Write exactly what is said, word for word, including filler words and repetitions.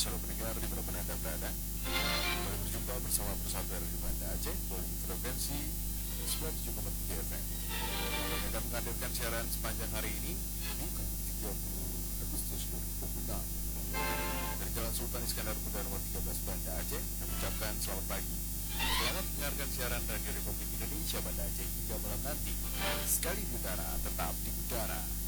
saudara pendengar dimanapun Anda berada. Kembali berjumpa bersama Persatu R W Banda Aceh melalui frekuensi sembilan puluh tujuh koma tiga F M. Kami akan menghadirkan siaran sepanjang hari ini, Minggu tiga puluh Agustus dua ribu dua puluh enam. Dari Jalan Sultan Iskandar Muda nomor tiga belas Banda Aceh, kami ucapkan selamat pagi. Selamat mendengarkan siaran Radio Republik Indonesia Banda Aceh hingga malam nanti. Sekali di udara, tetap di udara.